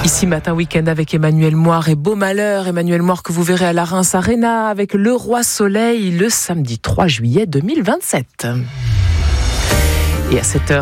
Ici Matin Week-end avec Emmanuel Moire et Beau Malheur. Emmanuel Moire que vous verrez à la Reims Arena avec le Roi Soleil le samedi 3 juillet 2027. Et à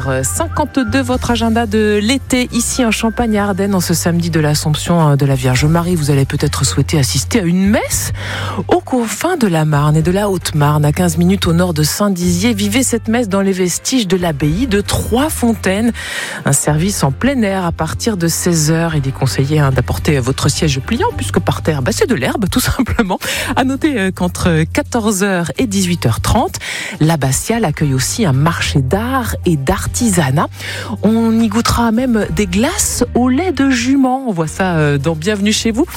7h52, votre agenda de l'été ici en Champagne-Ardenne, en ce samedi de l'Assomption de la Vierge Marie. Vous allez peut-être souhaiter assister à une messe aux confins de la Marne et de la Haute-Marne, à 15 minutes au nord de Saint-Dizier. Vivez cette messe dans les vestiges de l'abbaye de Trois-Fontaines. Un service en plein air à partir de 16h. Il est conseillé d'apporter votre siège pliant, puisque par terre, c'est de l'herbe, tout simplement. À noter qu'entre 14h et 18h30, l'abbatiale accueille aussi un marché d'art et d'artisanat. On y goûtera même des glaces au lait de jument. On voit ça dans Bienvenue chez vous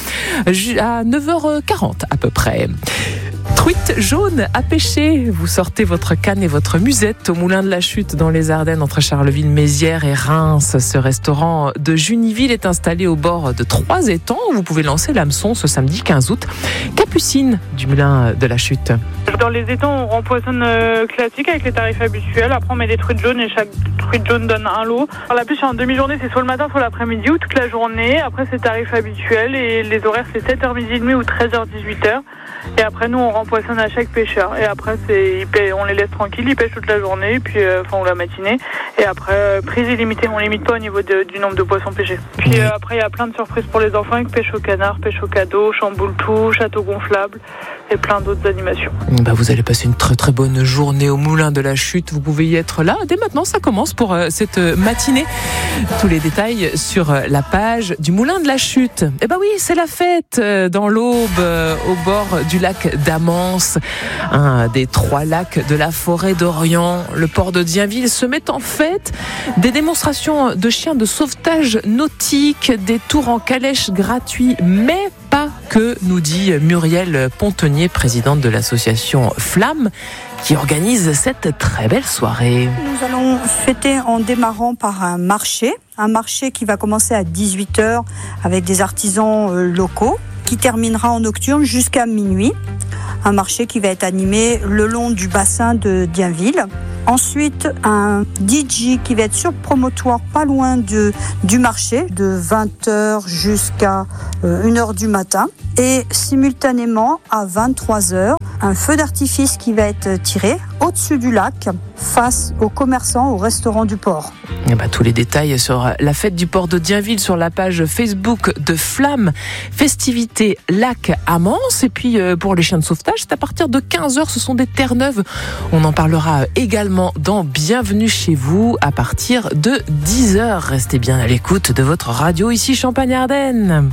à 9h40 à peu près. Truite jaune à pêcher. Vous sortez votre canne et votre musette au Moulin de la Chute dans les Ardennes entre Charleville-Mézières et Reims. Ce restaurant de Juniville est installé au bord de 3 étangs où vous pouvez lancer l'hameçon ce samedi 15 août. Capucine du Moulin de la Chute. Dans les étangs, on rempoisonne classique avec les tarifs habituels. Après, on met des truites jaunes et chaque truite jaune donne un lot. Alors, la pêche en demi-journée, c'est soit le matin, soit l'après-midi ou toute la journée. Après, c'est tarifs habituels et les horaires, c'est 7h30 ou 13h-18h. Et après, nous, on rempoisonne à chaque pêcheur. Et après, on les laisse tranquilles, ils pêchent toute la journée, puis ou la matinée. Et après, prise illimitée, on limite pas au niveau du nombre de poissons pêchés. Puis après, il y a plein de surprises pour les enfants avec pêche au canard, pêche au cadeau, chamboule-tout, château gonflable et plein d'autres animations. Vous allez passer une très très bonne journée au Moulin de la Chute. Vous pouvez y être là. Dès maintenant, ça commence pour cette matinée. Tous les détails sur la page du Moulin de la Chute. Oui, c'est la fête dans l'Aube, au bord du lac d'Amance, un des 3 lacs de la forêt d'Orient. Le port de Dienville se met en fête. Des démonstrations de chiens de sauvetage nautique, des tours en calèche gratuits, mais pas que, nous dit Muriel Pontenier, présidente de l'association Flamme, qui organise cette très belle soirée. Nous allons fêter en démarrant par un marché qui va commencer à 18h avec des artisans locaux, qui terminera en nocturne jusqu'à minuit. Un marché qui va être animé le long du bassin de Dienville. Ensuite, un DJ qui va être sur promontoire pas loin du marché, de 20h jusqu'à 1h du matin. Et simultanément, à 23h, un feu d'artifice qui va être tiré au-dessus du lac, face aux commerçants, au restaurant du port. Tous les détails sur la fête du port de Dienville sur la page Facebook de Flamme, festivités lac Amance. Et puis pour les chiens de sauvetage, c'est à partir de 15h, ce sont des Terre-Neuve. On en parlera également dans Bienvenue chez vous à partir de 10h. Restez bien à l'écoute de votre radio ici Champagne-Ardenne.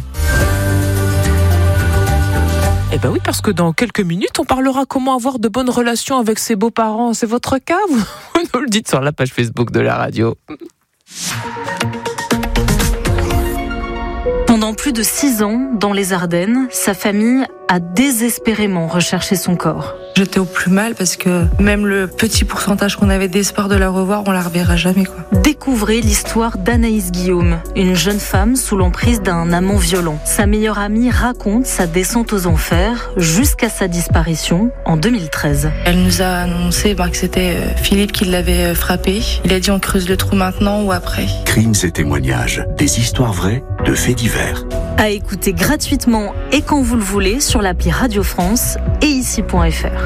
Oui, parce que dans quelques minutes, on parlera comment avoir de bonnes relations avec ses beaux-parents. C'est votre cas? Vous nous le dites sur la page Facebook de la radio. Pendant plus de 6 ans, dans les Ardennes, sa famille a désespérément recherché son corps. J'étais au plus mal parce que même le petit pourcentage qu'on avait d'espoir de la revoir, on la reverra jamais, quoi. Découvrez l'histoire d'Anaïs Guillaume, une jeune femme sous l'emprise d'un amant violent. Sa meilleure amie raconte sa descente aux enfers jusqu'à sa disparition en 2013. Elle nous a annoncé que c'était Philippe qui l'avait frappée. Il a dit on creuse le trou maintenant ou après. Crimes et témoignages, des histoires vraies de faits divers. À écouter gratuitement et quand vous le voulez sur l'appli Radio France et ici.fr.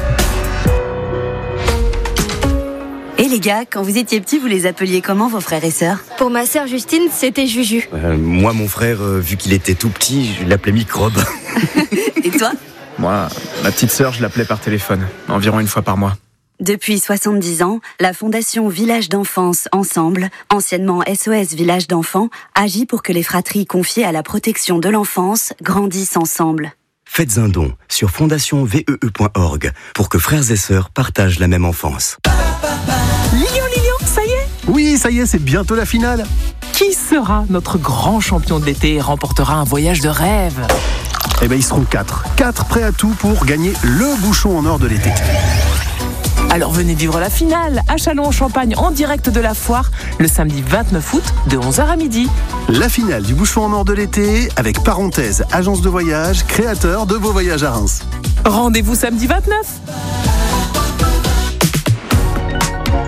Et les gars, quand vous étiez petits, vous les appeliez comment vos frères et sœurs? Pour ma sœur Justine, c'était Juju. Moi, mon frère, vu qu'il était tout petit, je l'appelais Microbe. Et toi? Moi, ma petite sœur, je l'appelais par téléphone, environ 1 fois par mois. Depuis 70 ans, la Fondation Village d'Enfance Ensemble, anciennement SOS Village d'Enfants, agit pour que les fratries confiées à la protection de l'enfance grandissent ensemble. Faites un don sur fondationvee.org pour que frères et sœurs partagent la même enfance. Lilian, ça y est? Oui, ça y est, c'est bientôt la finale. Qui sera notre grand champion de l'été et remportera un voyage de rêve? Ils seront 4. 4 prêts à tout pour gagner le bouchon en or de l'été. Alors venez vivre la finale à Châlons-en-Champagne en direct de la foire le samedi 29 août de 11h à midi. La finale du bouchon en or de l'été avec Parenthèse, agence de voyage, créateur de Beaux Voyages à Reims. Rendez-vous samedi 29.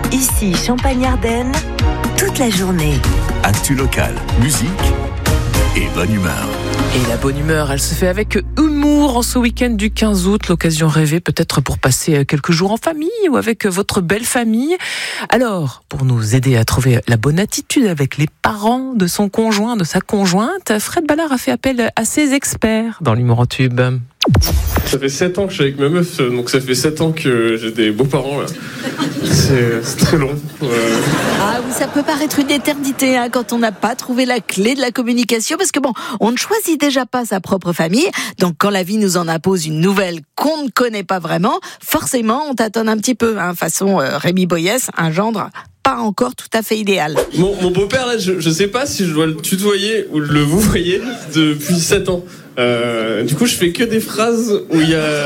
Ici Champagne-Ardenne, toute la journée. Actu locale, musique et bonne humeur. Et la bonne humeur, elle se fait avec humour en ce week-end du 15 août. L'occasion rêvée peut-être pour passer quelques jours en famille ou avec votre belle famille. Alors, pour nous aider à trouver la bonne attitude avec les parents de son conjoint, de sa conjointe, Fred Ballard a fait appel à ses experts dans l'humour en tube. Ça fait 7 ans que je suis avec ma meuf, donc ça fait 7 ans que j'ai des beaux-parents là. C'est très long. Ah oui, ça peut paraître une éternité quand on n'a pas trouvé la clé de la communication, parce que bon, on ne choisit déjà pas sa propre famille, donc quand la vie nous en impose une nouvelle qu'on ne connaît pas vraiment, forcément on tâtonne un petit peu, façon Rémi Boyès, un gendre pas encore tout à fait idéal. Mon beau-père là, je sais pas si je dois le tutoyer ou le vouvoyer depuis 7 ans. Du coup je fais que des phrases où il y a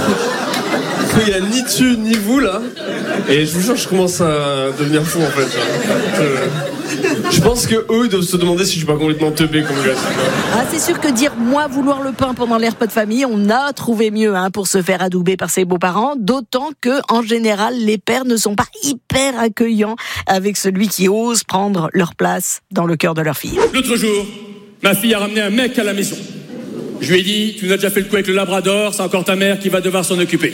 ni tu ni vous là, et je vous jure je commence à devenir fou en fait. Je pense que eux ils doivent se demander si je suis pas complètement teubé comme gars. C'est sûr que dire moi vouloir le pain pendant les repas de famille, on a trouvé mieux pour se faire adouber par ses beaux-parents, d'autant que en général les pères ne sont pas hyper accueillants avec celui qui ose prendre leur place dans le cœur de leur fille. L'autre jour, ma fille a ramené un mec à la maison. Je lui ai dit, tu nous as déjà fait le coup avec le Labrador, c'est encore ta mère qui va devoir s'en occuper.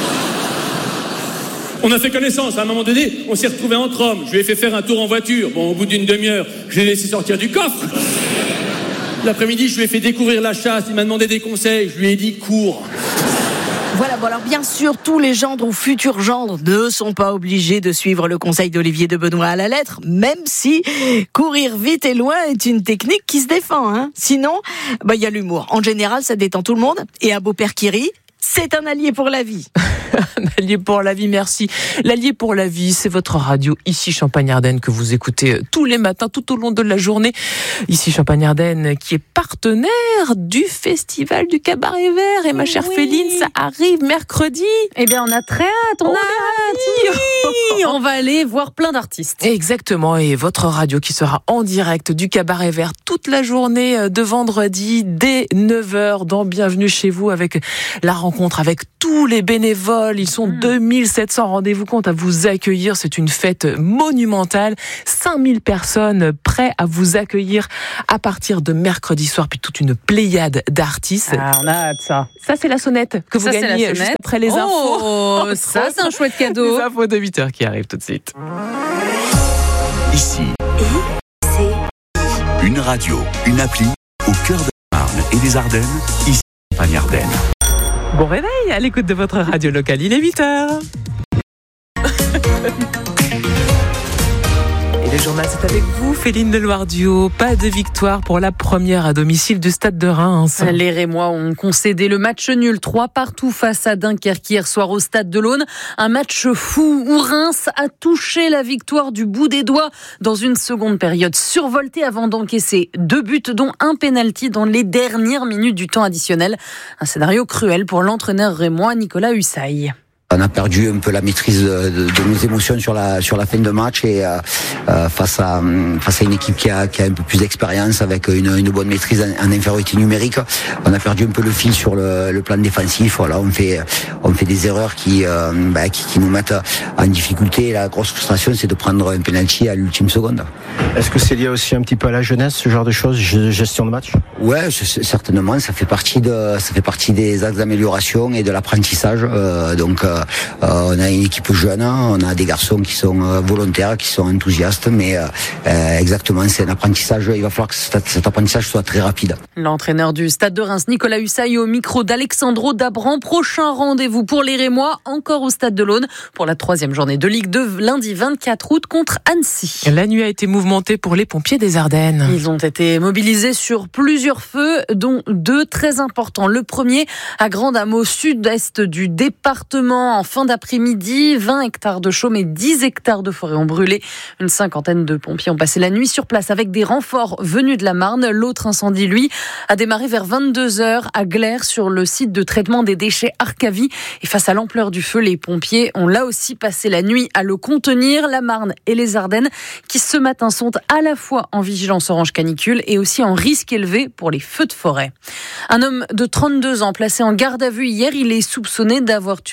On a fait connaissance, à un moment donné, on s'est retrouvés entre hommes. Je lui ai fait faire un tour en voiture. Bon, au bout d'une demi-heure, je l'ai laissé sortir du coffre. L'après-midi, je lui ai fait découvrir la chasse, il m'a demandé des conseils, je lui ai dit, cours. Voilà, bon alors bien sûr, tous les gendres ou futurs gendres ne sont pas obligés de suivre le conseil d'Olivier de Benoît à la lettre, même si courir vite et loin est une technique qui se défend. Sinon, il y a l'humour. En général, ça détend tout le monde. Et un beau-père qui rit, c'est un allié pour la vie. Un allié pour la vie, merci. L'allié pour la vie, c'est votre radio ici Champagne-Ardenne que vous écoutez tous les matins, tout au long de la journée. Ici Champagne-Ardenne qui est partenaire du Festival du Cabaret Vert. Et ma chère Féline, ça arrive mercredi. Eh bien, on a très hâte, on a hâte. Oui, on va aller voir plein d'artistes. Exactement, et votre radio qui sera en direct du Cabaret Vert toute la journée de vendredi dès 9h dans Bienvenue chez vous avec la rencontre avec tous les bénévoles. Ils sont 2700, rendez-vous compte, à vous accueillir. C'est une fête monumentale. 5000 personnes prêtes à vous accueillir à partir de mercredi soir, puis toute une pléiade d'artistes. On a hâte, ça. Ça, c'est la sonnette que vous gagnez juste après les infos. Oh, ça, c'est un chouette cadeau. Les infos de 8h qui arrivent tout de suite. Ici, une radio, une appli au cœur de la Marne et des Ardennes. Ici, Champagne-Ardenne. Bon réveil à l'écoute de votre radio locale, il est 8h. Et le journal, c'est avec vous, Féline Deloire-Duhaut. Pas de victoire pour la première à domicile du Stade de Reims. Les Rémois ont concédé le match nul 3-3 face à Dunkerque hier soir au Stade de l'Aune. Un match fou où Reims a touché la victoire du bout des doigts dans une seconde période survoltée avant d'encaisser 2 buts, dont un pénalty dans les dernières minutes du temps additionnel. Un scénario cruel pour l'entraîneur rémois Nicolas Hussaille. On a perdu un peu la maîtrise de nos émotions sur la fin de match et face à une équipe qui a un peu plus d'expérience avec une bonne maîtrise en infériorité numérique, on a perdu un peu le fil sur le plan défensif. Voilà, on fait des erreurs qui nous mettent en difficulté. La grosse frustration, c'est de prendre un penalty à l'ultime seconde. Est-ce que c'est lié aussi un petit peu à la jeunesse, ce genre de choses, gestion de match? Ouais, certainement, ça fait partie des axes d'amélioration et de l'apprentissage. On a une équipe jeune, on a des garçons qui sont volontaires, qui sont enthousiastes, mais exactement, c'est un apprentissage. Il va falloir que cet apprentissage soit très rapide. L'entraîneur du Stade de Reims, Nicolas Hussaille, au micro d'Alexandro Dabran. Prochain rendez-vous pour les Rémois, encore au Stade de l'Aune, pour la 3e journée de Ligue 2, lundi 24 août contre Annecy. La nuit a été mouvementée pour les pompiers des Ardennes. Ils ont été mobilisés sur plusieurs feux, dont 2 très importants. Le premier à Grand'Âme, au sud-est du département. En fin d'après-midi, 20 hectares de chaume et 10 hectares de forêt ont brûlé. Une cinquantaine de pompiers ont passé la nuit sur place avec des renforts venus de la Marne. L'autre incendie, lui, a démarré vers 22h à Glères, sur le site de traitement des déchets Arcavie. Et face à l'ampleur du feu, les pompiers ont là aussi passé la nuit à le contenir. La Marne et les Ardennes, qui ce matin sont à la fois en vigilance orange canicule et aussi en risque élevé pour les feux de forêt. Un homme de 32 ans placé en garde à vue hier, il est soupçonné d'avoir tué un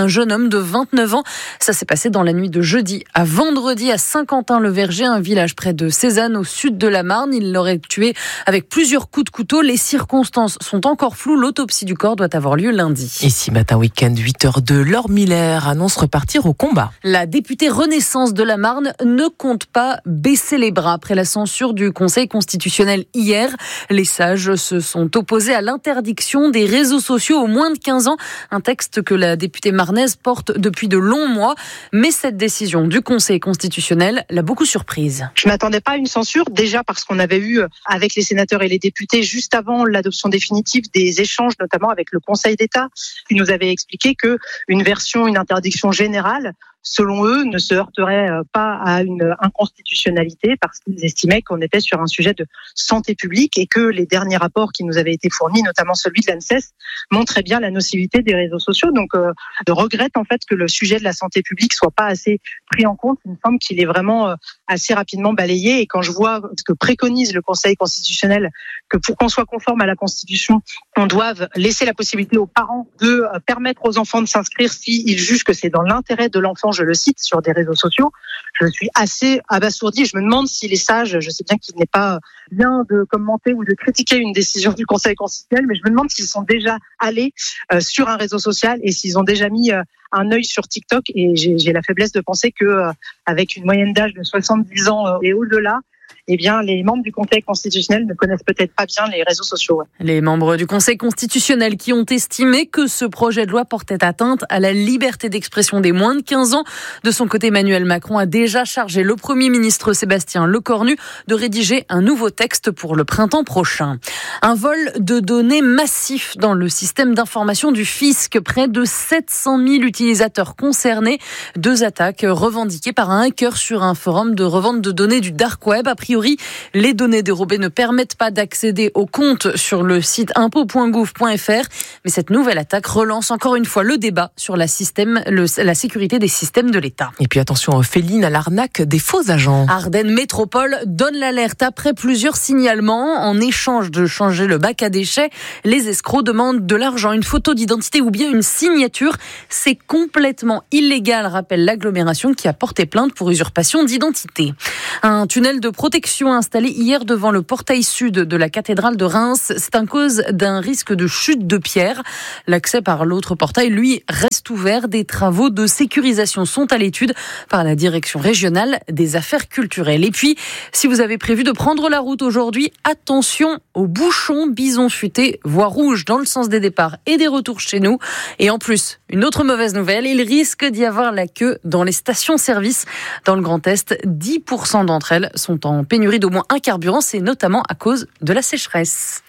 un jeune homme de 29 ans. Ça s'est passé dans la nuit de jeudi à vendredi à Saint-Quentin-le-Verger, un village près de Cézanne au sud de la Marne. Il l'aurait tué avec plusieurs coups de couteau. Les circonstances sont encore floues. L'autopsie du corps doit avoir lieu lundi. Ici, matin week-end, 8h02, Laure Miller annonce repartir au combat. La députée Renaissance de la Marne ne compte pas baisser les bras après la censure du Conseil constitutionnel hier. Les sages se sont opposés à l'interdiction des réseaux sociaux aux moins de 15 ans, un texte que la députée marnaise porte depuis de longs mois. Mais cette décision du Conseil constitutionnel l'a beaucoup surprise. Je ne m'attendais pas à une censure, déjà parce qu'on avait eu avec les sénateurs et les députés juste avant l'adoption définitive des échanges, notamment avec le Conseil d'État, qui nous avait expliqué qu'une interdiction générale, selon eux, ne se heurterait pas à une inconstitutionnalité parce qu'ils estimaient qu'on était sur un sujet de santé publique et que les derniers rapports qui nous avaient été fournis, notamment celui de l'ANSES, montraient bien la nocivité des réseaux sociaux. Donc, je regrette en fait que le sujet de la santé publique soit pas assez pris en compte. Il me semble qu'il est vraiment assez rapidement balayé. Et quand je vois ce que préconise le Conseil constitutionnel, que pour qu'on soit conforme à la Constitution, on doive laisser la possibilité aux parents de permettre aux enfants de s'inscrire s'ils jugent que c'est dans l'intérêt de l'enfant, je le cite, sur des réseaux sociaux. Je suis assez abasourdie. Je me demande si les sages, je sais bien qu'il n'est pas bien de commenter ou de critiquer une décision du Conseil constitutionnel, mais je me demande s'ils sont déjà allés sur un réseau social et s'ils ont déjà mis un œil sur TikTok. Et j'ai la faiblesse de penser que avec une moyenne d'âge de 70 ans et au-delà, eh bien, les membres du Conseil constitutionnel ne connaissent peut-être pas bien les réseaux sociaux. Ouais. Les membres du Conseil constitutionnel qui ont estimé que ce projet de loi portait atteinte à la liberté d'expression des moins de 15 ans. De son côté, Emmanuel Macron a déjà chargé le Premier ministre Sébastien Lecornu de rédiger un nouveau texte pour le printemps prochain. Un vol de données massif dans le système d'information du fisc. Près de 700 000 utilisateurs concernés. 2 attaques revendiquées par un hacker sur un forum de revente de données du dark web. A priori, les données dérobées ne permettent pas d'accéder aux comptes sur le site impôts.gouv.fr. Mais cette nouvelle attaque relance encore une fois le débat sur la sécurité des systèmes de l'État. Et puis attention, Féline à l'arnaque des faux agents. Ardennes Métropole donne l'alerte après plusieurs signalements. En échange de changer le bac à déchets, les escrocs demandent de l'argent, une photo d'identité ou bien une signature. C'est complètement illégal, rappelle l'agglomération qui a porté plainte pour usurpation d'identité. Un tunnel de protection installé hier devant le portail sud de la cathédrale de Reims. C'est à cause d'un risque de chute de pierre. L'accès par l'autre portail, lui, reste ouvert. Des travaux de sécurisation sont à l'étude par la direction régionale des affaires culturelles. Et puis, si vous avez prévu de prendre la route aujourd'hui, attention aux bouchons. Bison futé, voie rouge dans le sens des départs et des retours chez nous. Et en plus, une autre mauvaise nouvelle, il risque d'y avoir la queue dans les stations-service. Dans le Grand Est, 10% d'entre elles sont en pénurie d'au moins un carburant, c'est notamment à cause de la sécheresse.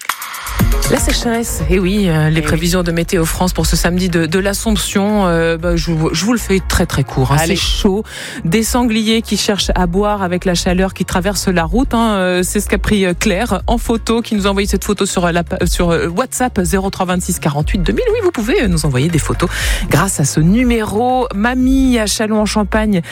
La sécheresse, et oui, les prévisions de Météo France pour ce samedi de l'Assomption, je vous le fais très très court. C'est chaud, des sangliers qui cherchent à boire avec la chaleur qui traverse la route. C'est ce qu'a pris Claire en photo, qui nous a envoyé cette photo sur WhatsApp 0326 48 2000. Oui, vous pouvez nous envoyer des photos grâce à ce numéro. Mamie à Châlons-en-Champagne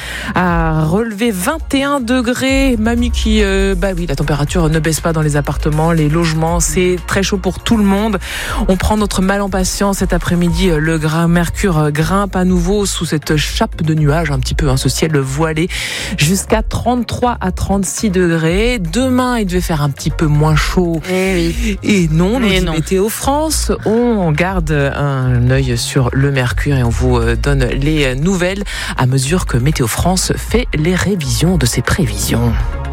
a relevé 21 degrés. Mamie qui, la température ne baisse pas dans les appartements, les logements, c'est très chaud pour tout le monde. On prend notre mal en patience cet après-midi. Le mercure grimpe à nouveau sous cette chape de nuages, un petit peu, ce ciel voilé, jusqu'à 33 à 36 degrés. Demain, il devait faire un petit peu moins chaud. Et non, nous dit Météo France, on garde un œil sur le mercure et on vous donne les nouvelles à mesure que Météo France fait les révisions de ses prévisions.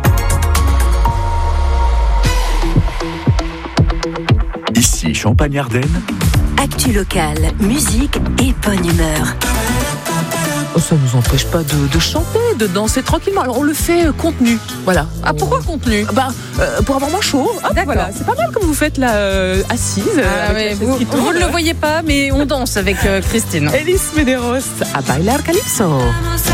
Ici Champagne-Ardenne. Actu locale, musique et bonne humeur. Ça ne nous empêche pas de chanter, de danser tranquillement. Alors on le fait contenu, voilà. Ah, pourquoi contenu ? Pour avoir moins chaud. D'accord. Voilà. C'est pas mal comme vous faites là, assise. Vous ne le voyez pas, mais on danse avec Christine. Elis Medeiros, a bailar calypso.